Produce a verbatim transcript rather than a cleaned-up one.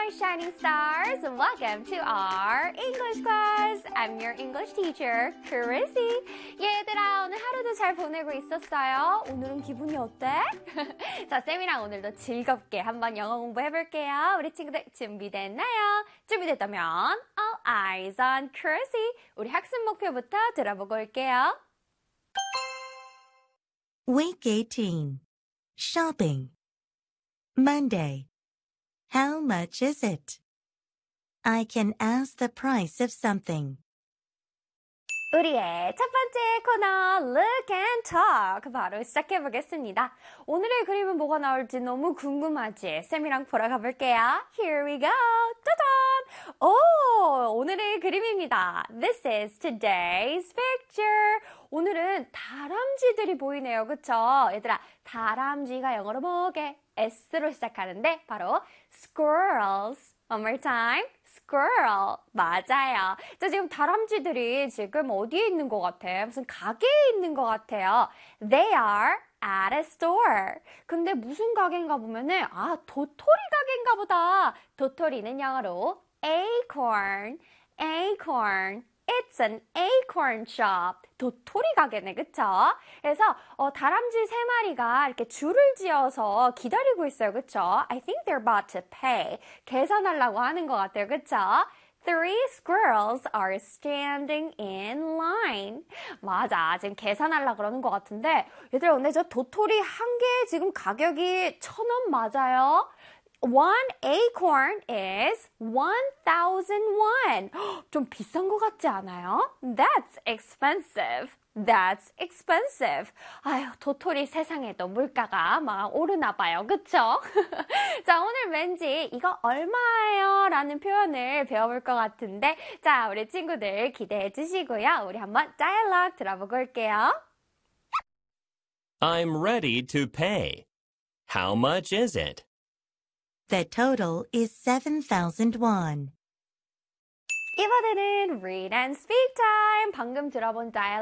my shining stars. Welcome to our English class. I'm your English teacher, Chrissy. 얘들아, 오늘 하루도 잘 보내고 있었어요? 오늘은 기분이 어때? 자, 쌤이랑 오늘도 즐겁게 한번 영어 공부해볼게요. 우리 친구들 준비됐나요? 준비됐다면 All eyes on Chrissy. 우리 학습 목표부터 들어보고 올게요. Week eighteen. Shopping. Monday. How much is it? I can ask the price of something. 우리의 첫 번째 코너 Look and Talk 바로 시작해보겠습니다. 오늘의 그림은 뭐가 나올지 너무 궁금하지? 쌤이랑 보러 가볼게요. Here we go! 짜잔! 오! 오늘의 그림입니다. This is today's picture. 오늘은 다람쥐들이 보이네요. 그쵸? 얘들아, 다람쥐가 영어로 뭐게? S로 시작하는데 바로 squirrels. One more time. Squirrel. 맞아요. 자, 지금 다람쥐들이 지금 어디에 있는 것 같아? 무슨 가게에 있는 것 같아요. They are at a store. 근데 무슨 가게인가 보면은 아, 도토리 가게인가 보다. 도토리는 영어로 acorn. acorn. It's an acorn shop. 도토리 가게네, 그쵸? 그래서 어, 다람쥐 세 마리가 이렇게 줄을 지어서 기다리고 있어요, 그쵸? I think they're about to pay. 계산하려고 하는 것 같아요, 그쵸? Three squirrels are standing in line. 맞아, 지금 계산하려고 그러는 것 같은데 얘들아, 근데 저 도토리 한 개 지금 가격이 천 원 맞아요? One acorn is one thousand won. 좀 비싼 것 같지 않아요? That's expensive. That's expensive. 아유, 도토리 세상에도 물가가 막 오르나 봐요. 그쵸? 자, 오늘 왠지 이거 얼마예요? 라는 표현을 배워볼 것 같은데 자, 우리 친구들 기대해 주시고요. 우리 한번 dialogue 들어보고 올게요. I'm ready to pay. How much is it? The total is seven thousand won. 이번에는 read and speak time. 방금 들어본 dialogue